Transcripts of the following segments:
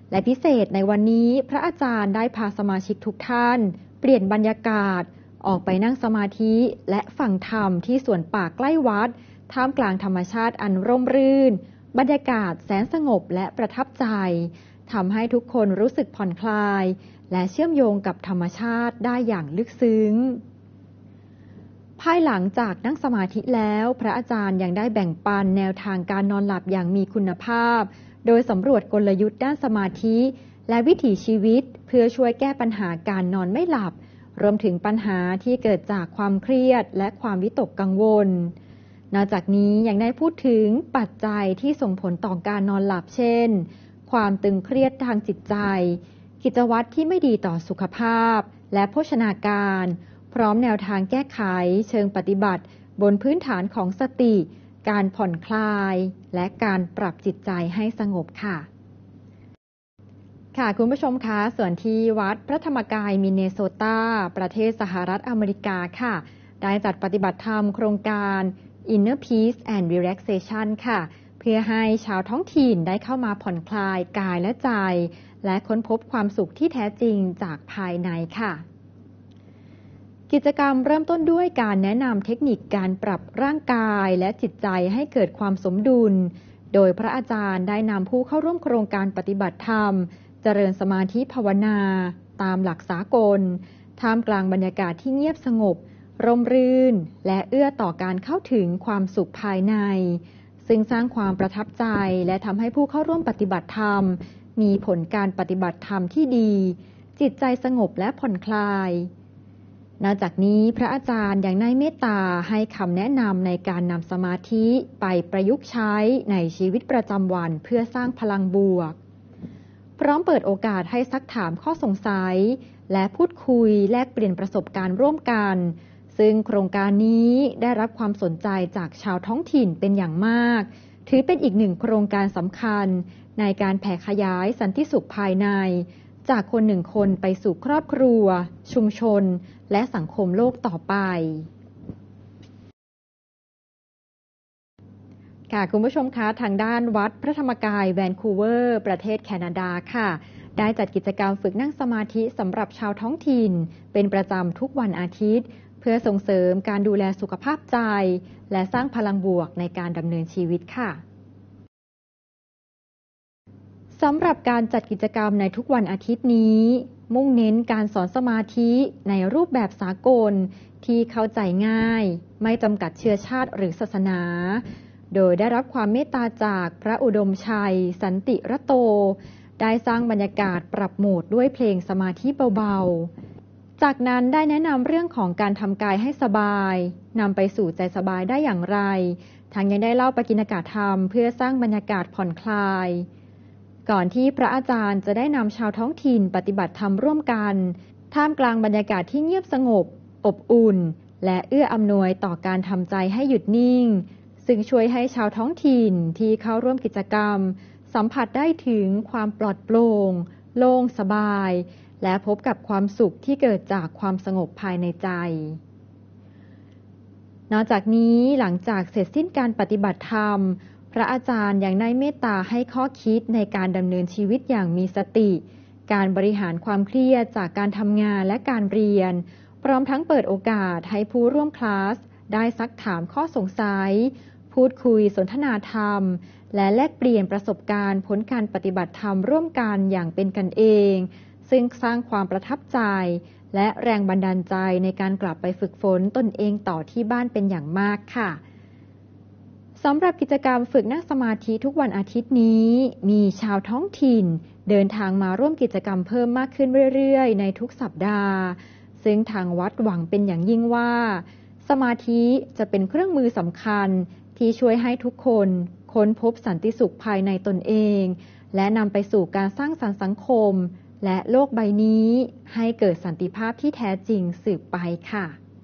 และพิเศษในวันนี้พระอาจารย์ได้พาสมาชิกทุกท่านเปลี่ยนบรรยากาศออกไปนั่งสมาธิและฟังธรรมที่สวนป่าใกล้วัดท่ามกลางธรรมชาติอันร่มรื่นบรรยากาศแสนสงบและประทับใจทำให้ทุกคนรู้สึกผ่อนคลายและเชื่อมโยงกับธรรมชาติได้อย่างลึกซึ้งภายหลังจากนั่งสมาธิแล้วพระอาจารย์ยังได้แบ่งปันแนวทางการนอนหลับอย่างมีคุณภาพโดยสำรวจกลยุทธ์ด้านสมาธิและวิถีชีวิตเพื่อช่วยแก้ปัญหาการนอนไม่หลับรวมถึงปัญหาที่เกิดจากความเครียดและความวิตกกังวลนอกจากนี้ยังได้พูดถึงปัจจัยที่ส่งผลต่อการนอนหลับเช่นความตึงเครียดทางจิตใจกิจวัตรที่ไม่ดีต่อสุขภาพและโภชนาการพร้อมแนวทางแก้ไขเชิงปฏิบัติบนพื้นฐานของสติการผ่อนคลายและการปรับจิตใจให้สงบค่ะคุณผู้ชมคะส่วนที่วัดพระธรรมกายมินเนโซตาประเทศสหรัฐอเมริกาค่ะได้จัดปฏิบัติธรรมโครงการ Inner Peace and Relaxation ค่ะเพื่อให้ชาวท้องถิ่นได้เข้ามาผ่อนคลายกายและใจและค้นพบความสุขที่แท้จริงจากภายในค่ะกิจกรรมเริ่มต้นด้วยการแนะนำเทคนิคการปรับร่างกายและจิตใจให้เกิดความสมดุลโดยพระอาจารย์ได้นำผู้เข้าร่วมโครงการปฏิบัติธรรมเจริญสมาธิภาวนาตามหลักสากลท่ามกลางบรรยากาศที่เงียบสงบร่มรื่นและเอื้อต่อการเข้าถึงความสุขภายในซึ่งสร้างความประทับใจและทำให้ผู้เข้าร่วมปฏิบัติธรรมมีผลการปฏิบัติธรรมที่ดีจิตใจสงบและผ่อนคลายนอกจากนี้พระอาจารย์ยังได้เมตตาให้คำแนะนำในการนำสมาธิไปประยุกต์ใช้ในชีวิตประจำวันเพื่อสร้างพลังบวกพร้อมเปิดโอกาสให้ซักถามข้อสงสัยและพูดคุยแลกเปลี่ยนประสบการณ์ร่วมกันซึ่งโครงการนี้ได้รับความสนใจจากชาวท้องถิ่นเป็นอย่างมากถือเป็นอีกหนึ่งโครงการสำคัญในการแผ่ขยายสันติสุขภายในจากคนหนึ่งคนไปสู่ครอบครัวชุมชนและสังคมโลกต่อไปคุณผู้ชมคะทางด้านวัดพระธรรมกายแวนคูเวอร์ประเทศแคนาดาค่ะได้จัดกิจกรรมฝึกนั่งสมาธิสำหรับชาวท้องถิ่นเป็นประจำทุกวันอาทิตย์เพื่อส่งเสริมการดูแลสุขภาพใจและสร้างพลังบวกในการดำเนินชีวิตค่ะสำหรับการจัดกิจกรรมในทุกวันอาทิตย์นี้มุ่งเน้นการสอนสมาธิในรูปแบบสากลที่เข้าใจง่ายไม่จำกัดเชื้อชาติหรือศาสนาโดยได้รับความเมตตาจากพระอุดมชัยสันติระโตได้สร้างบรรยากาศปรับโหมดด้วยเพลงสมาธิเบาๆจากนั้นได้แนะนำเรื่องของการทำกายให้สบายนำไปสู่ใจสบายได้อย่างไรทั้งยังได้เล่าปกิณกธรรมเพื่อสร้างบรรยากาศผ่อนคลายก่อนที่พระอาจารย์จะได้นำชาวท้องถิ่นปฏิบัติธรรมร่วมกันท่ามกลางบรรยากาศที่เงียบสงบอบอุ่นและเอื้ออำนวยต่อการทำใจให้หยุดนิ่งซึ่งช่วยให้ชาวท้องถิ่นที่เข้าร่วมกิจกรรมสัมผัสได้ถึงความปลอดโปร่งโล่งสบายและพบกับความสุขที่เกิดจากความสงบภายในใจนอกจากนี้หลังจากเสร็จสิ้นการปฏิบัติธรรมพระอาจารย์ยังได้เมตตาให้ข้อคิดในการดำเนินชีวิตอย่างมีสติการบริหารความเครียดจากการทำงานและการเรียนพร้อมทั้งเปิดโอกาสให้ผู้ร่วมคลาสได้ซักถามข้อสงสัยพูดคุยสนทนาธรรมและแลกเปลี่ยนประสบการณ์ผลการปฏิบัติธรรมร่วมกันอย่างเป็นกันเองซึ่งสร้างความประทับใจและแรงบันดาลใจในการกลับไปฝึกฝนตนเองต่อที่บ้านเป็นอย่างมากค่ะสำหรับกิจกรรมฝึกนั่งสมาธิทุกวันอาทิตย์นี้มีชาวท้องถิ่นเดินทางมาร่วมกิจกรรมเพิ่มมากขึ้นเรื่อยๆในทุกสัปดาห์ซึ่งทางวัดหวังเป็นอย่างยิ่งว่าสมาธิจะเป็นเครื่องมือสำคัญที่ช่วยให้ทุกคนค้นพบสันติสุขภายในตนเองและนำไปสู่การสร้างสรรค์สังคมและโลกใบนี้ให้เกิดสันติภาพที่แท้จริงสืบไปค่ะ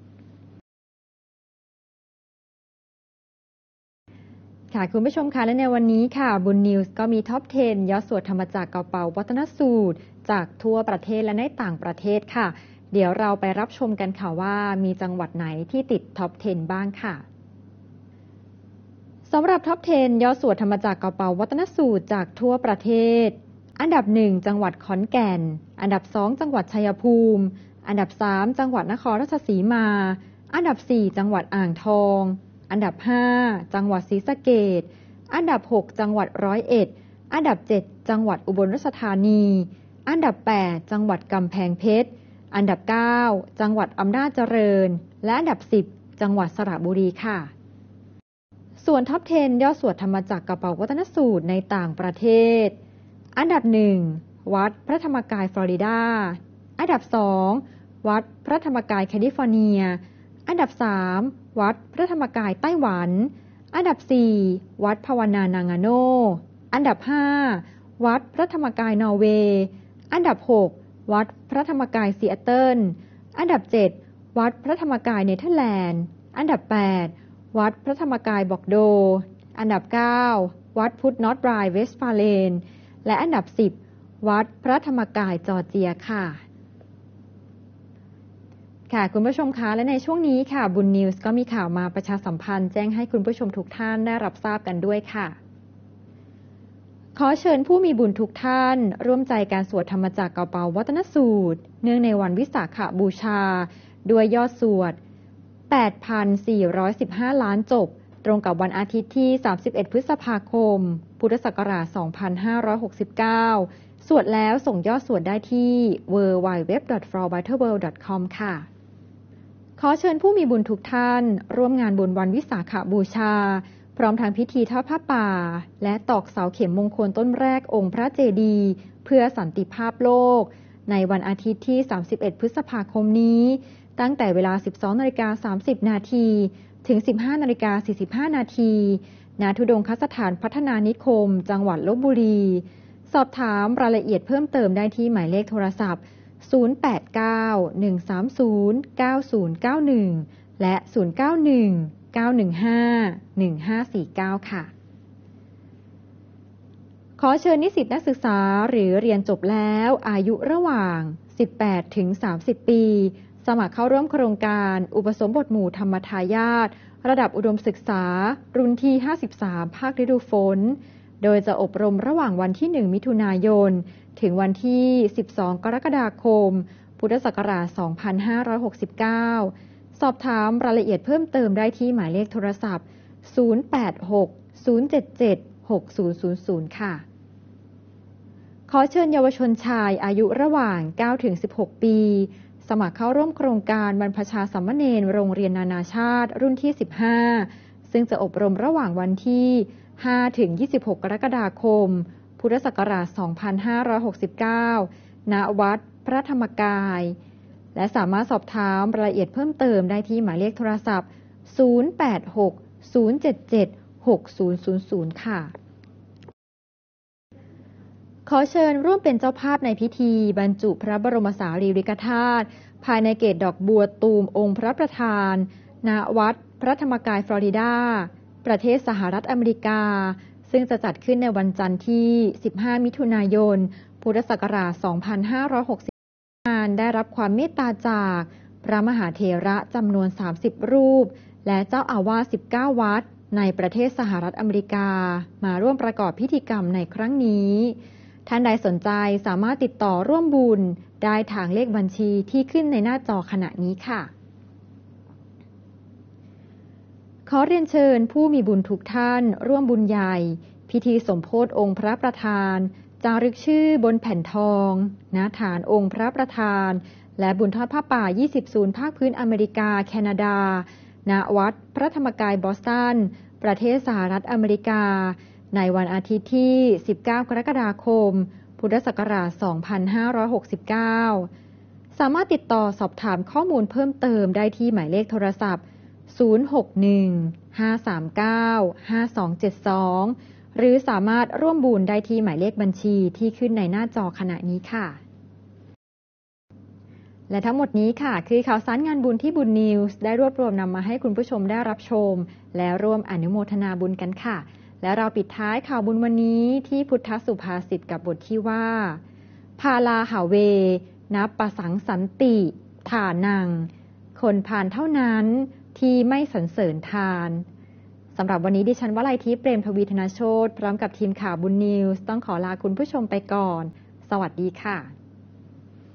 คุณผู้ชมคะและในวันนี้ค่ะบุญนิวส์ก็มีท็อป 10 ยอดสวดธรรมจักรเก่าเป่าวัฒนสูตรจากทั่วประเทศและในต่างประเทศค่ะเดี๋ยวเราไปรับชมกันค่ะว่ามีจังหวัดไหนที่ติดท็อป 10 บ้างค่ะสำหรับท็อป 10 ยอดสวดธรรมจักรเก่าเป่าวัฒนสูตรจากทั่วประเทศอันดับ1จังหวัดขอนแก่นอันดับ2จังหวัดชัยภูมิอันดับ3จังหวัดนครราชสีมาอันดับ4จังหวัดอ่างทองอันดับ5จังหวัดศรีสะเกษอันดับ6จังหวัดร้อยเอ็ดอันดับ7จังหวัดอุบลราชธานีอันดับ8จังหวัดกำแพงเพชรอันดับ9จังหวัดอำนาจเจริญและอันดับ10จังหวัดสระบุรีค่ะส่วนท็อป 10 ยอดสวดธรรมจักรกระเป๋าวัฒนสูตรในต่างประเทศอันดับ1วัดพระธรรมกายฟลอริดาอันดับ2วัดพระธรรมกายแคลิฟอร์เนียอันดับ3วัดพระธรรมกายไต้หวันอันดับ4วัดภาวนานางาโนอันดับ5วัดพระธรรมกายนอร์เวย์อันดับ6วัดพระธรรมกายซีแอตเทิลอันดับ7วัดพระธรรมกายเนเธอร์แลนด์อันดับ8วัดพระธรรมกายบอกโดอันดับ9วัดพุทธนอร์ทไรน์เวสต์ฟาเลนและอันดับ10วัดพระธรรมกายจอร์เจียค่ะคุณผู้ชมคะและในช่วงนี้ค่ะบุญนิวส์ก็มีข่าวมาประชาสัมพันธ์แจ้งให้คุณผู้ชมทุกท่านได้รับทราบกันด้วยค่ะขอเชิญผู้มีบุญทุกท่านร่วมใจการสวดธรรมจักรกระเป๋าวัฒนสูตรเนื่องในวันวิสาขบูชาด้วยยอดสวด 8,415 ล้านจบตรงกับวันอาทิตย์ที่31พฤษภาคมพุทธศักราช2569สวดแล้วส่งยอดสวดได้ที่ www.flowbitleworld.com ค่ะขอเชิญผู้มีบุญทุกท่านร่วมงานบุญวันวิสาขบูชาพร้อมทางพิธีทอดผ้าป่าและตอกเสาเข็มมงคลต้นแรกองค์พระเจดีย์เพื่อสันติภาพโลกในวันอาทิตย์ที่31พฤษภาคมนี้ตั้งแต่เวลา 12:30 นาทีถึง 15:45 นาทีณทุดงคสถานพัฒนานิคมจังหวัดลพบุรีสอบถามรายละเอียดเพิ่มเติมได้ที่หมายเลขโทรศัพท์0891309091และ0919151549ค่ะขอเชิญนิสิตนักศึกษาหรือเรียนจบแล้วอายุระหว่าง18ถึง30ปีสมัครเข้าร่วมโครงการอุปสมบทหมู่ธรรมทายาทระดับอุดมศึกษารุ่นที่53ภาคฤดูฝนโดยจะอบรมระหว่างวันที่1มิถุนายนถึงวันที่12กรกฎาคมพุทธศักราช2569สอบถามรายละเอียดเพิ่มเติมได้ที่หมายเลขโทรศัพท์0860776000ค่ะขอเชิญเยาวชนชายอายุระหว่าง9-16 ปีสมัครเข้าร่วมโครงการบรรพชาสามเณรโรงเรียนนานาชาติรุ่นที่15ซึ่งจะอบรมระหว่างวันที่5-26 กรกฎาคมพุทธศักราช2569ณ วัดพระธรรมกายและสามารถสอบถามรายละเอียดเพิ่มเติมได้ที่หมายเลขโทรศัพท์0860776000ค่ะขอเชิญร่วมเป็นเจ้าภาพในพิธีบรรจุพระบรมสารีริกธาตุภายในเกศดอกบัวตูมองค์พระประธานณ วัดพระธรรมกายฟลอริดาประเทศสหรัฐอเมริกาซึ่งจะจัดขึ้นในวันจันทร์ที่15มิถุนายนพุทธศักราช2560งานได้รับความเมตตาจากพระมหาเถระจำนวน30รูปและเจ้าอาวาส19วัดในประเทศสหรัฐอเมริกามาร่วมประกอบพิธีกรรมในครั้งนี้ท่านใดสนใจสามารถติดต่อร่วมบุญได้ทางเลขบัญชีที่ขึ้นในหน้าจอขณะนี้ค่ะขอเรียนเชิญผู้มีบุญทุกท่านร่วมบุญใหญ่พิธีสมโภชองค์พระประธานจารึกชื่อบนแผ่นทองณฐานองค์พระประธานและบุญทอดผ้าป่า20ศูนย์ภาคพื้นอเมริกาแคนาดาณวัดพระธรรมกายบอสตันประเทศสหรัฐอเมริกาในวันอาทิตย์ที่19กรกฎาคมพุทธศักราช2569สามารถติดต่อสอบถามข้อมูลเพิ่มเติมได้ที่หมายเลขโทรศัพท์061-539-5272หรือสามารถร่วมบุญได้ที่หมายเลขบัญชีที่ขึ้นในหน้าจอขณะนี้ค่ะและทั้งหมดนี้ค่ะคือข่าวสารงานบุญที่บุญนิวส์ได้รวบรวมนำมาให้คุณผู้ชมได้รับชมและร่วมอนุโมทนาบุญกันค่ะและเราปิดท้ายข่าวบุญวันนี้ที่พุทธสุภาษิตกับบทที่ว่าพาลาหาเวนับประสังสันติฐานังคนพาลเท่านั้นที่ไม่สรรเสริญทานสำหรับวันนี้ดิฉันวลัยทิพย์เปรมทวีธนโชติพร้อมกับทีมข่าวบุญนิวส์ต้องขอลาคุณผู้ชมไปก่อนสวัสดีค่ะ